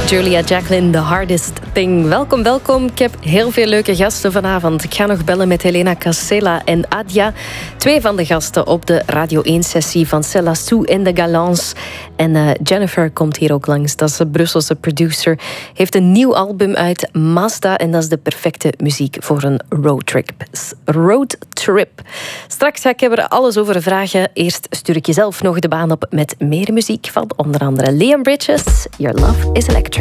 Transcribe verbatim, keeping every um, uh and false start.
Julia Jacqueline, The Hardest Thing. Welkom, welkom. Ik heb heel veel leuke gasten vanavond. Ik ga nog bellen met Helena Casella en Adia. Twee van de gasten op de Radio één-sessie van Cella Sou en de Galants. En uh, Jennifer komt hier ook langs. Dat is de Brusselse producer. Heeft een nieuw album uit, Mazda. En dat is de perfecte muziek voor een roadtrip. Roadtrip. Straks ga ik er alles over vragen. Eerst stuur ik jezelf nog de baan op met meer muziek van onder andere Leon Bridges. Your Love is Electric.